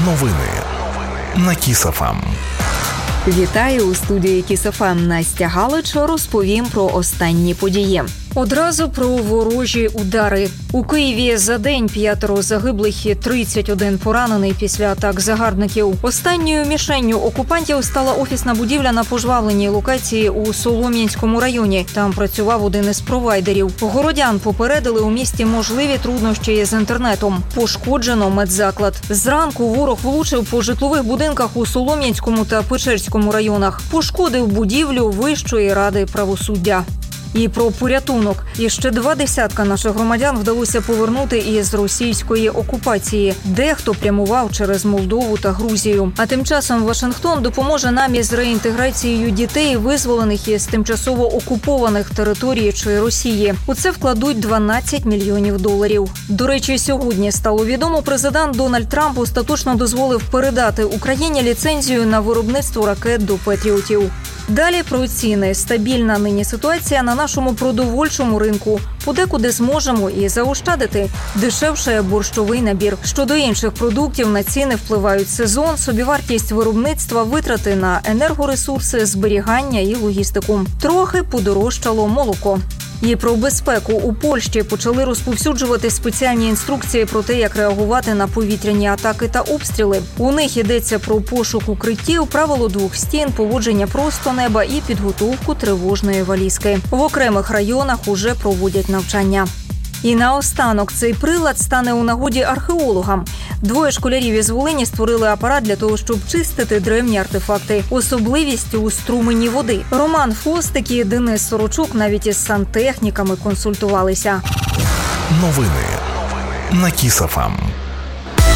Новини на Kiss FM. Вітаю у студії Kiss FM. Настя Галич. Розповім про останні події. Одразу про ворожі удари. У Києві за день 5 загиблих і 31 поранений після атак загарбників. Останньою мішенню окупантів стала офісна будівля на пожвавленій локації у Солом'янському районі. Там працював один із провайдерів. Городян попередили у місті можливі труднощі з інтернетом. Пошкоджено медзаклад. Зранку ворог влучив по житлових будинках у Солом'янському та Печерському районах. Пошкодив будівлю Вищої ради правосуддя. І про порятунок. І ще 20 наших громадян вдалося повернути із російської окупації. Дехто прямував через Молдову та Грузію. А тим часом Вашингтон допоможе нам із реінтеграцією дітей, визволених із тимчасово окупованих територій чи Росії. У це вкладуть $12 мільйонів. До речі, сьогодні стало відомо, президент Дональд Трамп остаточно дозволив передати Україні ліцензію на виробництво ракет до Петріотів. Далі про ціни. Стабільна нині ситуація на нашому продовольчому ринку. Подекуди зможемо і заощадити. Дешевше борщовий набір. Щодо інших продуктів, на ціни впливають сезон, собівартість виробництва, витрати на енергоресурси, зберігання і логістику. Трохи подорожчало молоко. І про безпеку. У Польщі почали розповсюджувати спеціальні інструкції про те, як реагувати на повітряні атаки та обстріли. У них йдеться про пошук укриттів, правило 2 стін, поводження просто неба і підготовку тривожної валізки. В окремих районах уже проводять навчання. І наостанок цей прилад стане у нагоді археологам. 2 школярів із Волині створили апарат для того, щоб чистити древні артефакти. Особливість у струмені води. Роман Фостик і Денис Сорочук навіть із сантехніками консультувалися. Новини на Kiss FM.